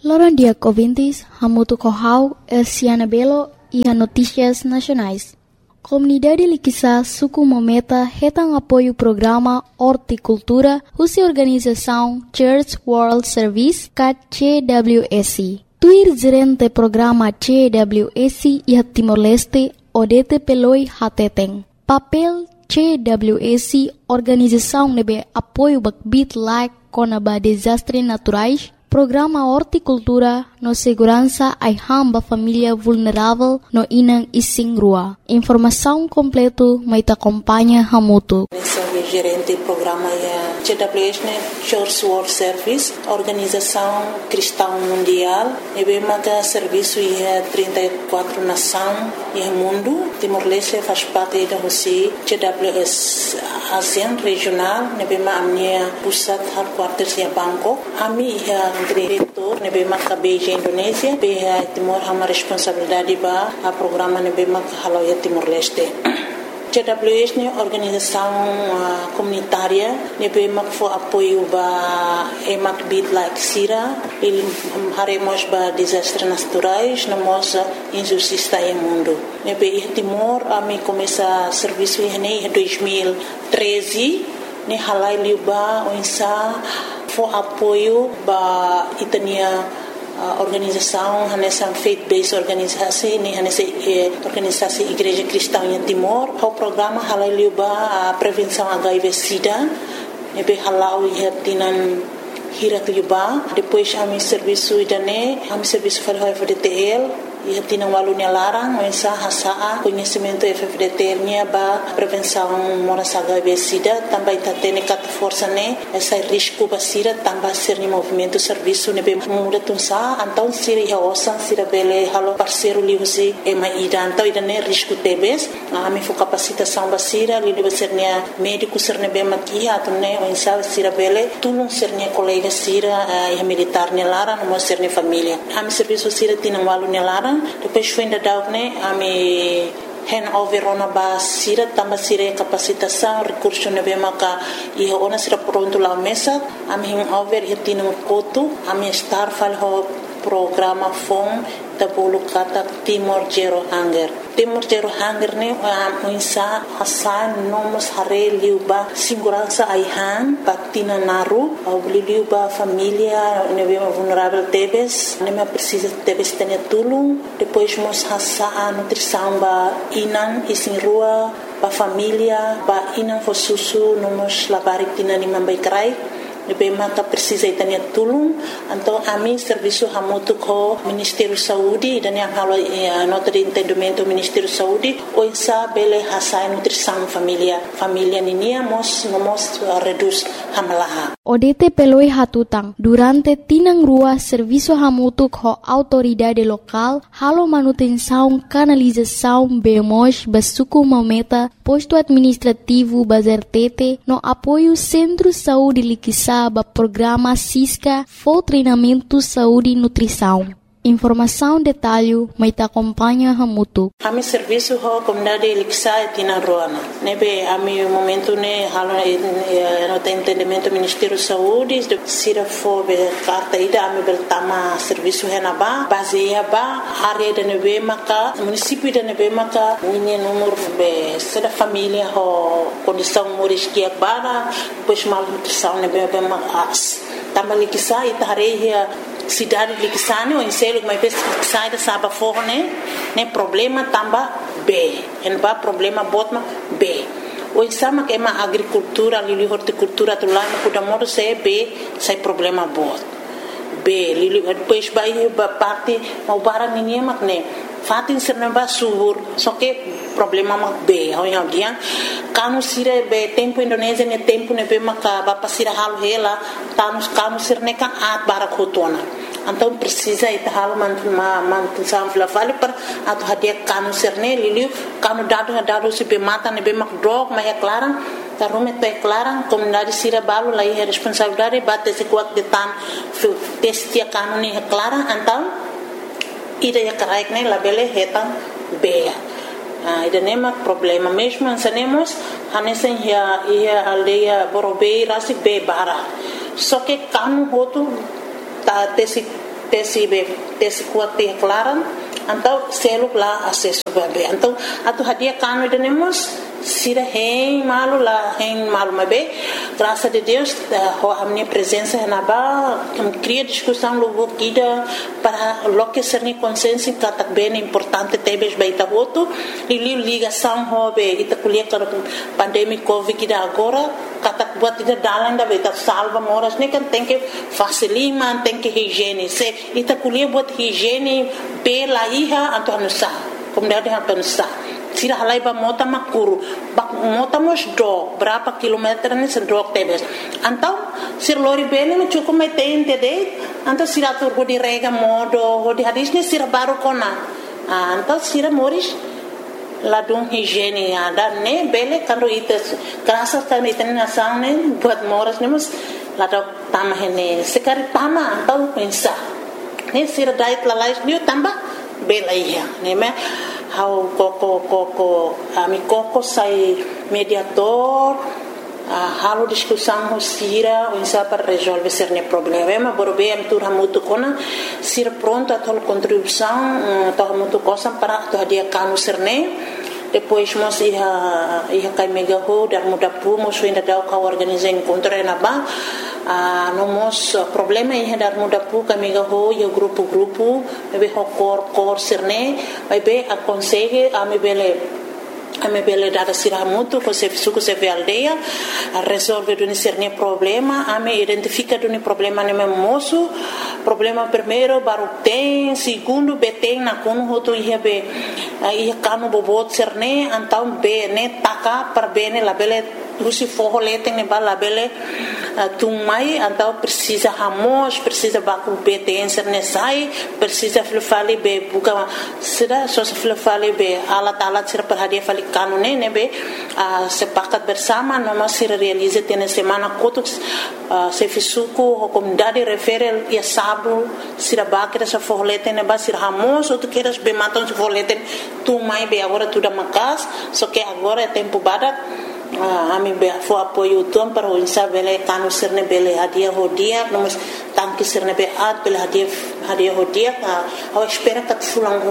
Loran dia ouvintes, Hamutu Kohau, Elsiana Belo e a Notícias Nacionais. Comunidade Liquiçá Suku Mometa retam apoio programa Horticultura, Russa Organização Church World Service, CWSC. Tuir gerente programa CWSC e Timor-Leste, Odete Peloi Hateteng. Papel CWSC, organização nebe apoio bakbit like conaba desastres naturais, programa Horticultura no segurança ai hamba família vulnerável no inang ising rua. Informação completo mai te acompanha Hamutu. Gerente do programa CWS, Church World Service, Organização Cristã Mundial, e bem que serviço é 34 nações e mundo. Timor-Leste faz parte da Rússia, CWS ASEAN regional, e bem a minha pusat headquarters em Bangkok. A minha diretor, e bem que Beijing Indonésia, bem Timor uma responsabilidade para o programa e bem que haloia Timor-Leste. CWS é uma organização comunitária que foi apoio para emak bit like Sira, ele haremos para desastres naturais, nós injustiça no mundo. Nebe Timor a mim começa serviço em 2013, ne halai liba onsa foi apoio para itania organização, nessa faith-based organização, nessa organização Igreja Cristã em Timor, o programa halal liba a prevenção HIV/SIDA, nebe halal ihatinan hirak liba, depois a mi serviço idane, a mi serviço falo FDTL, ihatinan walunya larang, mensa hasa conhecimento FDTL nya ba prevenção moras HIV/SIDA, também tatene kat força ne, essa risco basira também ser ni movimento serviço nebe muda tunsa, então sira ia osan sira bele halo parceiro liusi e mai ida, então idane risco tebes, a mi fo capacitação basira, li liba ser nia médico ser nebe makia, atune mensa sira bele, tulung ser nia colega sira ia militar ni larang, mo ser ni família. A mi serviço sira tinan walunya larang, depois foi ainda daune a mi handover ona ba sira tamba sira capacitação recurso nebe maka e ona sira pronto la mesa a mi handover hitino koto a mi star fal ho programa fom tabulu kata Timor Zero Hunger. Timor Zero Hunger ne insa hasan nomos hare liuba segurança aihan patina naru au liuba família nebe vulnerável tebes nebe precisa tebes tenia tulung depois mos hasa nutrição ba inan isin rua ba família ba inan fosusu nomos labarik tina ni mambai krai nebe maka precisa itania tulung então a mim serviço hamutu ko Ministério Saúde dan yang halo nota de entendimento Ministério Saúde o insa bele hasa nutrição família ninia mos reduz hamlaha Odete peloi hatutang durante tinang rua serviço hamutu ko autoridade local halo manutenção canalização bemos basuku mometa posto administrativo bazertete no apoio Centro Saúde Liquiçá ba programa Cisca for treinamento saúde e nutrição. Informação detalhe mai te acompanha Hamutu. A mi serviço ho comunidade Liquiçá tina roana. Nebe a mi momento ne halo no entendimento Ministério Saúde sira fo be carta ida a mi beltama serviço henaba baseia ba área de nebe maka município de nebe maka minha número be seda família ho condição moris que bara pois mal nutrição nebe be mas tama Liquiçá itareia cidade Liquiçá ne o inselo mas vez sai da saba forne ne problema tamba B en ba problema botma B o insama que ma agricultura lili horticultura tu lá no cuidamento se B sai problema bot B lili depois vai parte mau barang ninguém mak ne fatin serna ba subur só que problema mak B ao dia kanu sire be tempo Indonésia ne tempo ne be maka ba pasira halu hela tanus kanu sirne kan at barak hotona então precisa ita halu mantu samfla vale para atu hadia kanu sirne liliu kanu dado se be mata ne be mak drog ma é clara tarume te clara comunidade sira balu lá é responsabilidade bate se kuat de tan testia kanu ne é clara então ida ya karaik ne labele hetan be ida nema problema mesmo ansanemos hanesen ia aldeia borobei rasi be bara só que kanu hotu ta tesi tesi kuat te klaran então selo lá acesso bebê então atu hadia kanu denemos sira hen malu mabe graças a Deus a minha presença na ba cria discussão logo guida para loque ser ni consciência que tá bem importante tebes baita voto e ligação hobe ita kuliah para pandemia covid que agora kata buat ida dalan da baita salva moras ne kan tem que facilima tem que higiene se ita kuliah buat higiene pela iha anto anusa comunidade anto anusa sira halai ba mota makuru bak mota mos do berapa kilometer ni sedok tebes antau sir lori bene me cukup metein tede antau sira tur di rega modo di hadis ni sira baru kona antau sira moris ladung higiene ada ne bele kando ites kerasa kan iten nasang ne buat moras ne mus ladok tamahene sekari tama antau pensa ne sira dait lalais ni tambah bela iya ne me how koko ami koko sai mediator halo discussão sira insa para resolver certo problema borbe am tur hamutu kona sira pronto a tol contribuição to hamutu cosa para to dia kanu serne depois mos ia kai mega ho dar muda pu mos ainda dau ka organizar encontro na ba no mos problema ia dar muda pu ka mega ho ia grupo bebe ho cor serne bebe aconselhe a me bele dada sira muito com se suco se ve aldeia a resolve do cerne problema a me identifica do problema ne moço problema primeiro barutém segundo betém na kono hoto ia kanu bobot cerne então be ne taka para bene la bele rusi forro leten ne bala bele tumai então precisa ramos precisa baku betém cerne sai precisa fale be buka sira só se fale be ala sira perhadia fale kanu ne be sepakat bersama noma sira realiza tena semana kotuk se fisuko comunidade referel ia sabu sira bakira sa forleten ne ba sira ramos outro queiras be matam se forleten tu mai be agora tudo makas só que agora é tempo badak ami be fo apoio tom para o insabele kanu sirne bele hadia hodia nós tanque sirne be ad bele hadia hodia a espera que fulan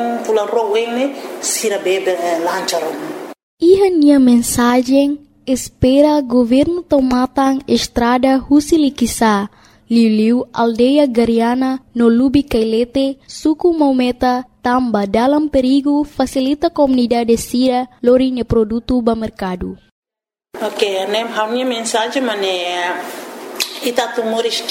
roen ne sira be lancharon Minha mensagem espera governo tomatan estrada Husilikisa Liliu aldeia Gariana no Lubi Kailete suku Maumeta tamba dalam perigo facilita comunidade sira lorinha produto ba mercado. Ok, a minha mensagem itatu Moris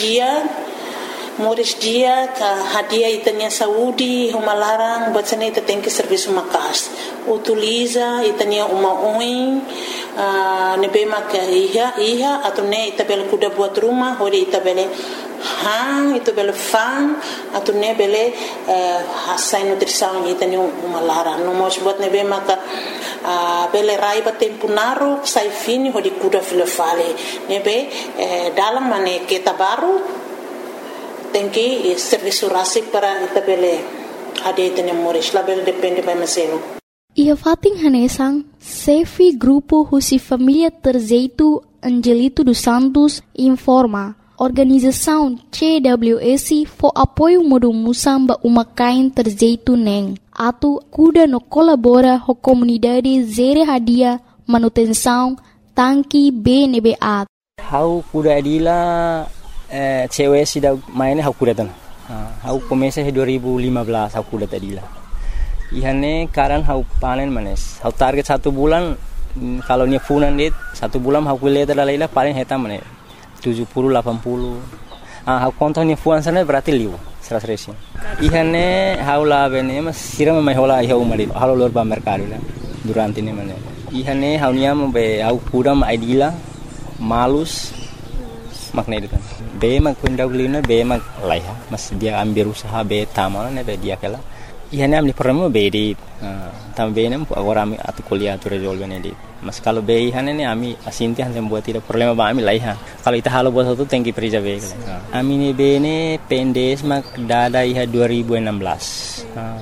dia ka hadia itanya saúde uma larang buat sana ita tem que serviço makas utiliza itanya uma oin nebe maka iha atau ne ita bel kuda buat rumah hori ita bele ita bele fan atau ne bele hasai nutrição itanya uma larang no mos buat nebe maka bele raiba tempo naru sai fini hori kuda filefale nebe dalam mane kita baru tem que serviço rasi para itabele ade tene moris label depende by maselo ia fating hanesang sefi grupo husi família terzeito Angelito dos Santos informa organização CWS for apoio modo musamba uma kain terzeito neng atu kuda no colabora ho comunidade zere hadia manutenção tanki BNBA how kuda adila cewek sudah mainnya aku datang. Aku komesa 2015 aku datang tadi lah. Ihane karan aku panen manes. Aku target 1 bulan kalau ni funan dit 1 bulan aku lihat dalam paling hitam manes 70-80. Aku kontak ni funan sana berarti liu 100%. Ihane aku lah bene mas siram mai hola iha umarit. Halo luar ba merkari lah durante ni manes. Ihane aku niam be aku kuram idila malus makna itu kan. Be mag kundaglina be mag laiha mas dia ambil usaha be tamal ne be dia kala ihane amni problema be di tam be nem agora ami atu kuliah tu resolve ne di mas kalau be ihane ne ami asinti han buat tidak problema ba ami laiha kalau ita halo buat satu tengki perija be ami ne be ne pendes mag dada iha 2016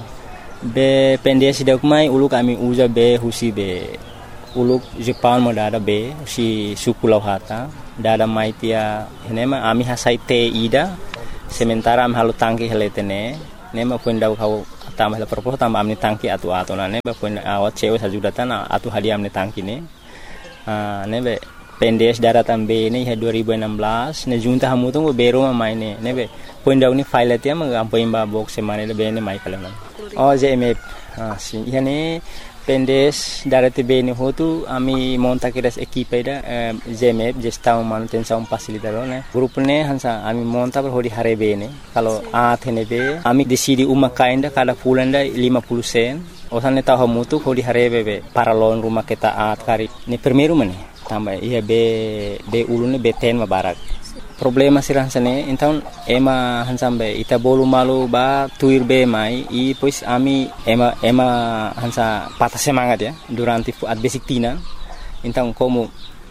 be pendes dak mai uluk ami uza be husi be uluk Jepang mo dada be si suku lauhata dada maitia henema ami hasai te ida sementara am halu tangki heletene ne ma pun dau kau tambah la propos tambah amni tangki atu ne ba pun awat cewek sajudatan atu hadiah amni tangki ne ne be pendes daratan be ne 2016 ne junta hamu tu bero ma mai ne be pun dau ni file tia ma am pun ba box semane le be ne mai kalan JMF si yani pendes darate be ne hotu ami monta kiras equipe da JMF gestão manutenção facilitador ne grupo ne hansa ami monta per hodi hare be ne kalau athene be ami decidi uma kainda kada fulanda 50 sen osane tahu hamu tu hodi hare be para lon rumah kita at kari ne primeiro mane tambah ia be ulune be ten ma barak problema sirang sane então ema hansambe ita bolu malu ba tuir be mai e pois ami ema hansa patah semangat ya durante at basic tina então como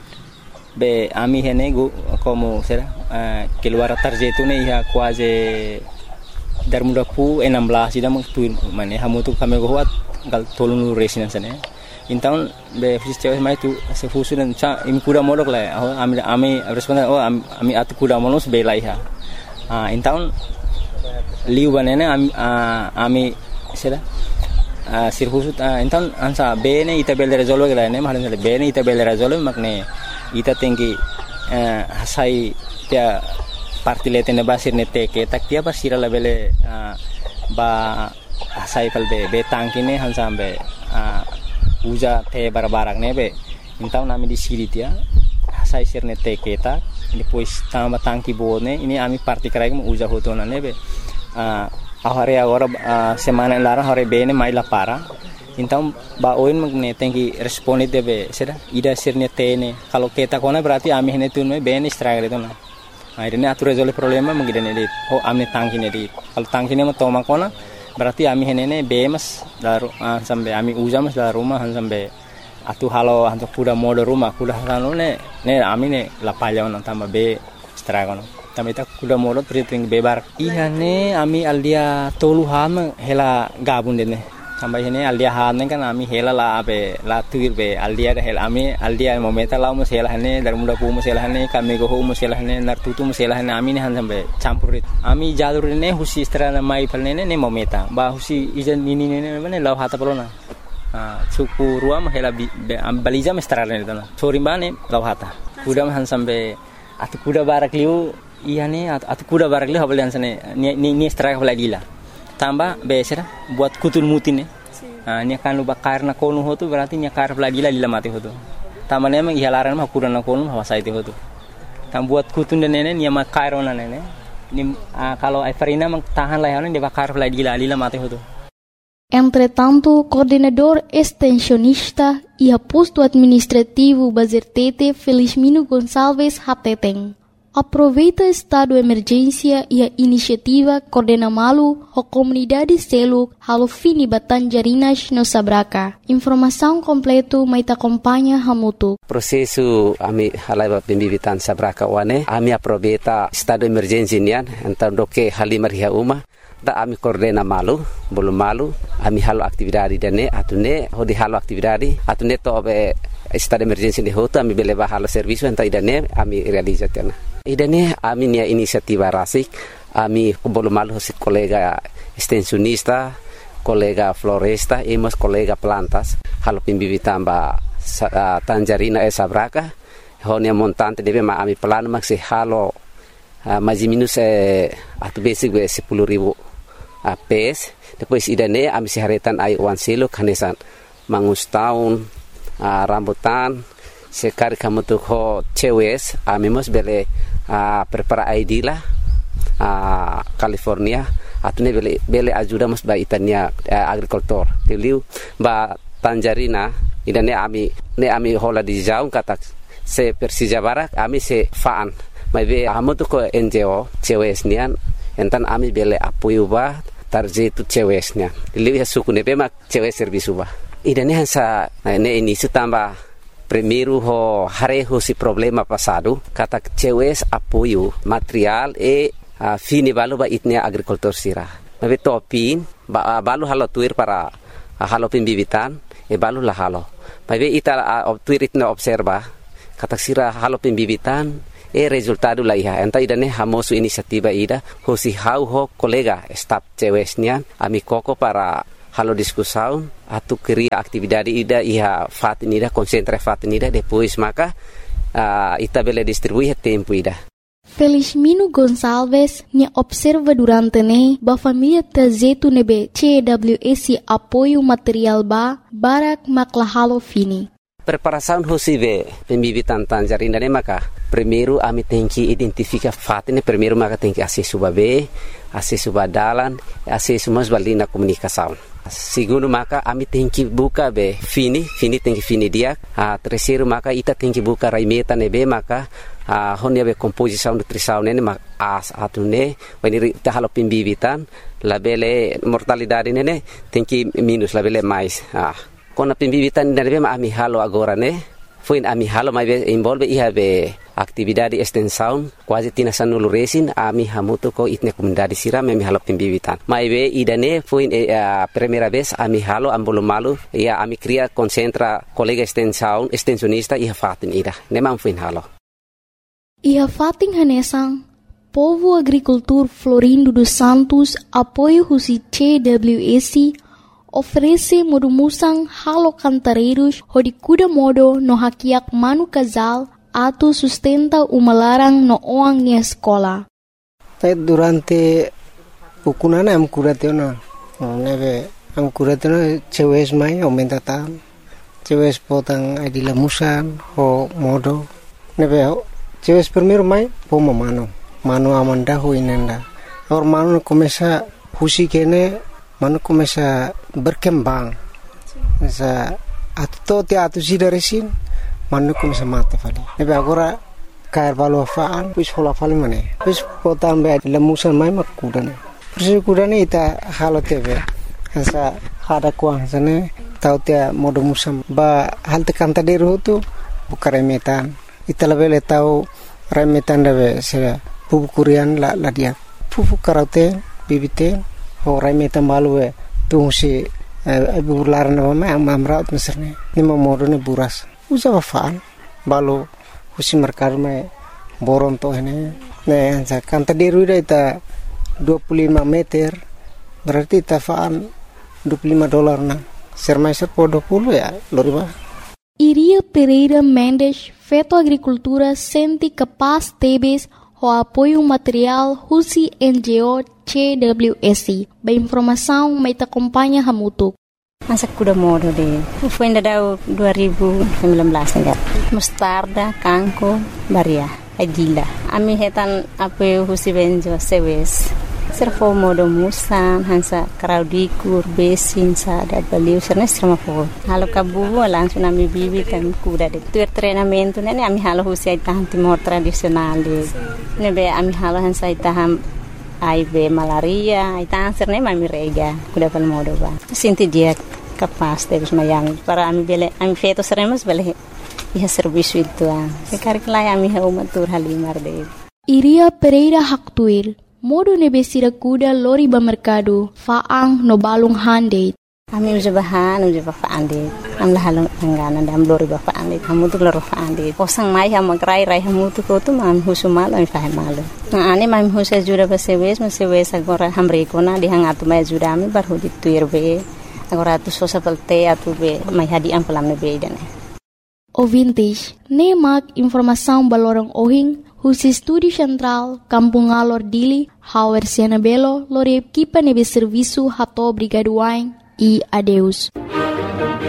be ami hene go como será keluar tarjetu ne ia quase dar muda pu 16 ida tuir mane hamu tu kami go hat gal tolunu resinan sane então be fisios mai tu se fusu dan cha imi kuda molok la ami responden ami atu kuda molos be lai ha então liu banene ami sera sirfusu então ansa be ne ita bel resolve la ne mahalan be ne ita bel resolve makne ita tinggi hasai tia parti letene basir ne teke tak tia basira la bele ba hasai pal be tangkine hansa be uja te barbarak nebe então nami di siri tia sai sirne te keta depois tamba tangki bone ini ami parti krai mo uja hotona nebe ahare agora semana lara hore bene mai la para então ba oin magne tenki responde debe seda ida sirne tene kalau keta kona berarti ami hene tunme bene stragre tona akhirnya atur resolve problema mengidane dit ami tangki ne dit kalau tangki ne mo toma kona berarti ami henene bemas daru sampai ami ujamas daru rumah sampai atu halo hantu kuda mode rumah kuda halo ne ami ne lapaya on tambah be stragon tambah ita kuda mode priting bebar iya ne ami aldia toluhan hela gabun dene tambah hene aldia han kan ami hela la be la tuir be aldia hela ami aldia momenta la mus hela hene dar muda pu mus hela hene kami go mus hela hene nar tutu mus hela hene ami ne han sampai campurit ami jalur ne husi strana mai palne ne momenta ba husi ijan ini ne mane law hata pelona suku ruam hela am baliza mestrana ne tana sori bane law hata kuda han sampai atu kuda barak liu iya ne atu kuda barak liu habalian sane ni strike holadila tambah besera buat kutul mutin nya kan luba karna konu hotu berarti nya kar lagila lila mati hotu tamane memang ihalaran mah kurana konu hawasa itu hotu tam buat kutun dan nene nya makarona nene ni kalau Everina mang tahan layane de bakar lagila lila mati hotu. Entretanto, coordenador extensionista e posto administrativo Bazertete Felizmino Gonçalves Hateteng aproveita estado de emergência e a iniciativa Coordena Malu a comunidade Seluk halo fini Batanjarinas no Sabraka. Informação completo mai acompanha hamutu. Prosesu ami halai pembibitan Sabraka wane ami aproveita estado de emergência nian então doke halimar hia uma da ami Coordena Malu belum malu ami halo aktividade dane atune hodi halo aktividade atune to be estado de emergência de hoto ami beleba halo serviço então idane ami realizatena. Idane ami nia inisiativa rasik ami belum malu hosit kolega extensionista kolega floresta emos kolega plantas halo pimbibitan ba Tanjarina Sabraka honia montante debe ma ami plano maksi halo maji minus atu basic be 10.000 PS depois idane ami siharetan ai wan selo kanesan mangus tahun rambutan sekali kamu tuh ho cewes ami mos bele prepara ID lah California atune bele ajuda mos ba itania agrikultor tiliu ba Tanjarina idane ami hola di jauh kata se Persija Barak ami se faan mai be amu tuh ko NGO cewes nian entan ami bele apuyu ba tarje tu cewes nian tiliu ya suku ne be mak cewes servisu ba idane hansa ne ini setambah primeiro ho hareho si problema passado kata cewes apoio material fini balu ba itnia agricultor sira mabe topin balu halo tuir para halo pembibitan balu la halo mabe ita tuir itna observa kata sira halo pembibitan resultado la iha enta idane hamosu inisiativa ida hosi hau ho kolega staf cewesnya ami koko para halo diskusaun atu queria atividade ida iha fatin ida concentra fatin ida depois maka ita bele distribuir tempo ida. Felizmino Gonçalves nya observa durante ne ba família tazetu nebe CWS apoio material barak maklahalo fini. Preparação hosive pembibitan tanjarinda ne maka primeiro ami tem que identificar fatine primeiro maka tem que acesso babe acesso badalan acesso mas balina comunicação. Segundo maka ami tem que buka be fini tem que fini dia. Terceiro maka ita tem que buka raimeta nebe maka honia be composição nutrição nene as atune wani ta halo pembibitan labele mortalidade nene tem que minus labele mais. Kona pembibitan nebe ma ami halo agora ne foi ami halo mai be envolve iha be atividade extensão quase tina sanulu resin ami hamuto ko itne comunidade siram ami halo pembibitan mai be idane foi primeira vez ami halo ambolo malu ia ami cria concentra colega extensão extensionista iha fatin ida nemam foi halo iha fatin hanesang Povo Agricultor Florindo dos Santos apoio husi CWS oferece modumusang halo cantareiros hodikuda modo no hakiak manu casal atu sustenta umalarang no oang ni escola. Durante ukunana am kuratena neve am kuratena cewes mai aumenta tam cewes potang adila musan ho modo neve cewes primero mai pomo mano amanda ho inenda or mano começa husi kene mano começa berkembang sa atu te sida resin mano começa mate fali nebe agora cair valo faan pus hola fali mane pus potan be lemusan mai makudane pus kudane ita halo tebe sa hada kuang sane tau te modo musam ba hal te kanta deru tu bukare metan ita lebele tau remetan debe se pupu kurian la dia pupu karate bibite ho remetan balue tu si bular na mama amraut meserne ni modo ne buras usa faan balo husi merkar me boron to ne sa kanta deru ita 25 meter berarti tafaan $25 na sermaiser po 20 ya loriba. Iria Pereira Mendes feto agricultura senti capaz tebes o apoio material husi NGO CWS. Ba informação mai ta acompanha hamutuk. Masa kuda modo de. Foi ainda dau 2019 enggak. Mustarda, kangko, baria, agila. Ami hetan apoio husi benjo sewes. Servo modo musan hansa kraudikur besin sa da baliu serna strama po halo kabu langsung ami bibi kan kuda de tur treinamento nene ami halo husi tahan timor tradisional de nebe ami halo hansa taham aibe malaria ita serne mami rega kuda pal modo ba sinti dia capaz de mayang para ami bele ami feto seremos bele ia serviço itu sekarang lai ami hau matur halimar de Iria Pereira Haktuir modo nebesira kuda lori ba mercado faang no balung hande ami ujabahan faande am la halong angana dam lori ba faande hamu tu loro faande posang mai ham grai rai hamu tu ko tu mam husumal am fa malo na ane mam husa jura ba sewes agora hamre ko na di hangatu mai jura mi bar hudi tuir be agora tu sosa pelte atu be mai hadi am pelam ne be dane ouvintes nemak informação balorong ohing husi Estúdio Central, Kampung Alor Dili, Hauer Siana Belo, Lore Equipa Nebe Serviço Rato Brigaduain e adeus.